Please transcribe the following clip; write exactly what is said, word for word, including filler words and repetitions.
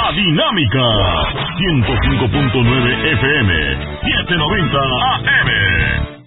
La Dinámica. ciento cinco punto nueve F M, setecientos noventa A M.